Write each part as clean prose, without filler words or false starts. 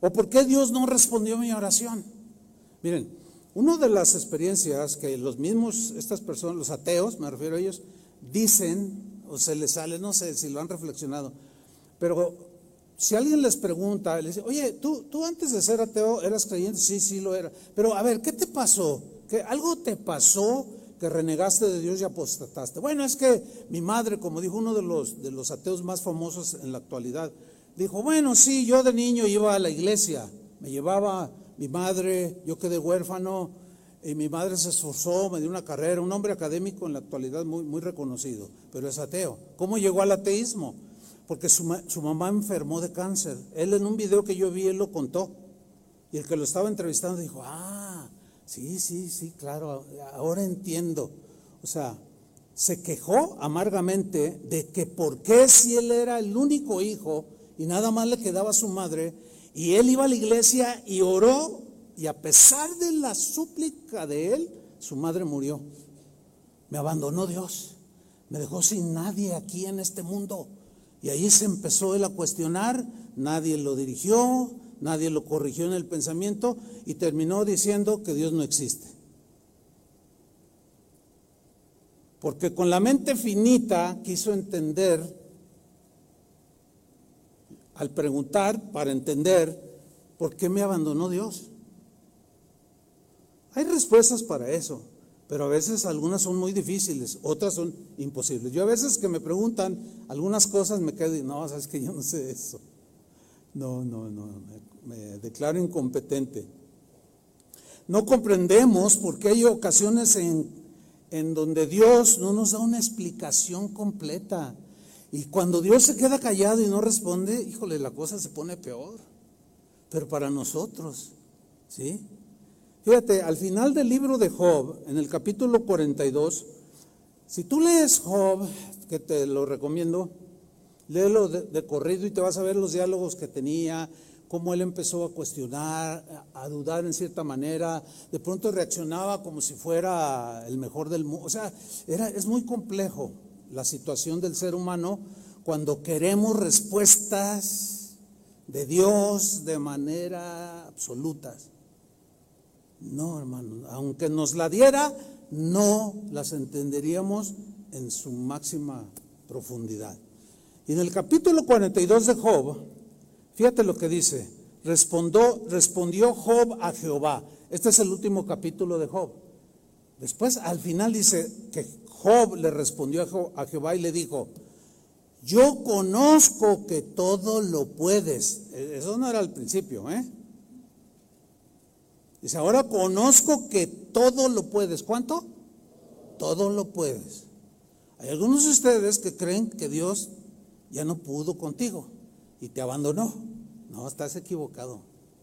¿O por qué Dios no respondió a mi oración? Miren, una de las experiencias que los mismos, estas personas, los ateos, me refiero a ellos, dicen, o se les sale, no sé si lo han reflexionado, pero si alguien les pregunta, les dice, oye, ¿tú antes de ser ateo eras creyente? Sí, sí lo era. Pero a ver, ¿qué te pasó? ¿Que algo te pasó que renegaste de Dios y apostataste? Bueno, es que mi madre, como dijo uno de los ateos más famosos en la actualidad, dijo, bueno, sí, yo de niño iba a la iglesia, me llevaba mi madre, yo quedé huérfano, y mi madre se esforzó, me dio una carrera, un hombre académico en la actualidad muy, muy reconocido, pero es ateo. ¿Cómo llegó al ateísmo? Porque su mamá enfermó de cáncer. Él en un video que yo vi, él lo contó, y el que lo estaba entrevistando dijo, sí, claro, ahora entiendo. O sea, se quejó amargamente de que por qué si él era el único hijo y nada más le quedaba a su madre, y él iba a la iglesia y oró, y a pesar de la súplica de él, su madre murió. Me abandonó Dios, me dejó sin nadie aquí en este mundo. Y ahí se empezó él a cuestionar, nadie lo dirigió, nadie lo corrigió en el pensamiento, y terminó diciendo que Dios no existe. Porque con la mente finita quiso entender, al preguntar para entender, ¿por qué me abandonó Dios? Hay respuestas para eso, pero a veces algunas son muy difíciles, otras son imposibles. Yo a veces que me preguntan algunas cosas me quedo y no, sabes que yo no sé eso. No, me declaro incompetente. No comprendemos por qué hay ocasiones en donde Dios no nos da una explicación completa. Y cuando Dios se queda callado y no responde, híjole, la cosa se pone peor. Pero para nosotros, ¿sí? Fíjate, al final del libro de Job, en el capítulo 42, si tú lees Job, que te lo recomiendo, léelo de corrido y te vas a ver los diálogos que tenía, cómo él empezó a cuestionar, a dudar en cierta manera, de pronto reaccionaba como si fuera el mejor del mundo. O sea, es muy complejo la situación del ser humano cuando queremos respuestas de Dios de manera absoluta. No, hermano, aunque nos la diera, no las entenderíamos en su máxima profundidad. Y en el capítulo 42 de Job, fíjate lo que dice, respondió Job a Jehová. Este es el último capítulo de Job. Después, al final dice que Job le respondió a Jehová y le dijo, yo conozco que todo lo puedes. Eso no era al principio, Dice, ahora conozco que todo lo puedes. ¿Cuánto? Todo lo puedes. Hay algunos de ustedes que creen que Dios ya no pudo contigo y te abandonó. No, estás equivocado.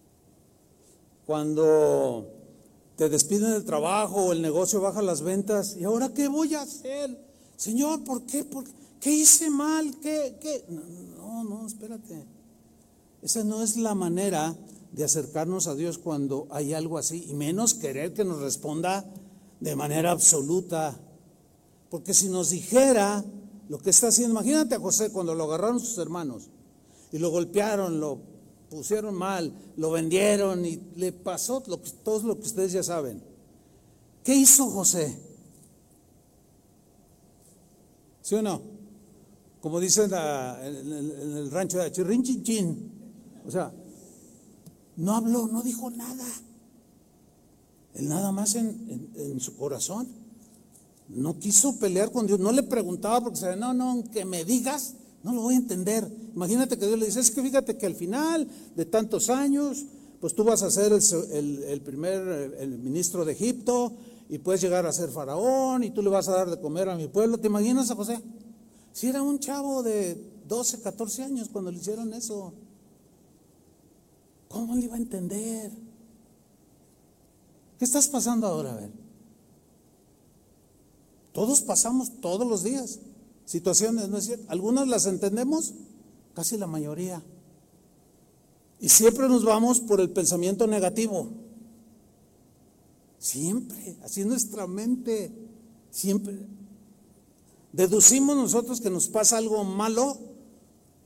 Cuando te despiden del trabajo o el negocio baja las ventas, ¿y ahora qué voy a hacer? Señor, ¿por qué? ¿Qué hice mal? ¿Qué? No, espérate. Esa no es la manera de acercarnos a Dios cuando hay algo así, y menos querer que nos responda de manera absoluta. Porque si nos dijera lo que está haciendo, imagínate a José cuando lo agarraron sus hermanos y lo golpearon, lo pusieron mal, lo vendieron y le pasó todo lo que ustedes ya saben. ¿Qué hizo José? ¿Sí o no? Como dicen en el rancho de chirrin chin chin. O sea, no habló, no dijo nada. Él nada más en su corazón. No quiso pelear con Dios, no le preguntaba porque se no, que me digas, no lo voy a entender. Imagínate que Dios le dice, es que fíjate que al final de tantos años, pues tú vas a ser el ministro de Egipto y puedes llegar a ser faraón y tú le vas a dar de comer a mi pueblo. ¿Te imaginas a José? Si era un chavo de 12, 14 años cuando le hicieron eso. ¿Cómo le iba a entender? ¿Qué estás pasando ahora? A ver. Todos pasamos todos los días situaciones, ¿no es cierto? Algunas las entendemos, casi la mayoría. Y siempre nos vamos por el pensamiento negativo. Siempre, así es nuestra mente. Siempre. Deducimos nosotros que nos pasa algo malo